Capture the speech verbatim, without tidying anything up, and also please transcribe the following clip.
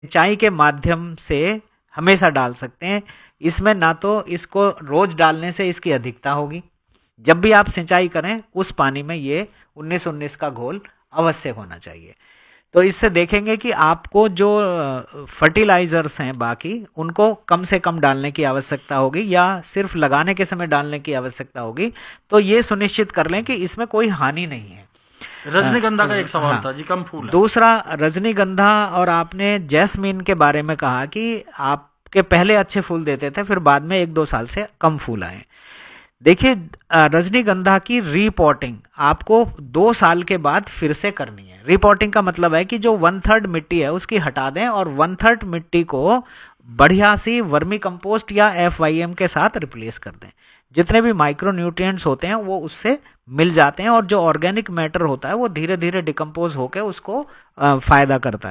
सिंचाई के माध्यम से हमेशा डाल सकते हैं। इसमें ना तो इसको रोज डालने से इसकी अधिकता होगी, जब भी आप सिंचाई करें उस पानी में ये उन्नीस उन्नीस का घोल आवश्यक होना चाहिए। तो इससे देखेंगे कि आपको जो फर्टिलाइजर्स हैं बाकी उनको कम से कम डालने की आवश्यकता होगी या सिर्फ लगाने के समय डालने की आवश्यकता होगी। तो ये सुनिश्चित कर लें कि इसमें कोई हानि नहीं है। रजनीगंधा का एक सवाल हाँ, था जी, कम फूल है। दूसरा रजनीगंधा और आपने जैस्मीन के बारे में कहा कि आपके पहले अच्छे फूल देते थे, फिर बाद में एक दो साल से कम फूल आए। देखिए, रजनीगंधा की रिपोर्टिंग आपको दो साल के बाद फिर से करनी है। रिपोर्टिंग का मतलब है कि जो वन थर्ड मिट्टी है उसकी हटा दें और वन थर्ड मिट्टी को बढ़िया सी वर्मी कंपोस्ट या एफ वाई एम के साथ रिप्लेस कर दें। जितने भी माइक्रो न्यूट्रिएंट्स होते हैं वो उससे मिल जाते हैं और जो ऑर्गेनिक मैटर होता है वो धीरे धीरे डिकम्पोज होकर उसको फायदा करता है।